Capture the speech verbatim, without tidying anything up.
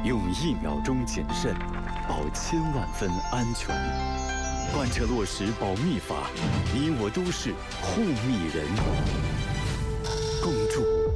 用一秒钟谨慎，保千万分安全。贯彻落实保密法，你我都是护密人。共筑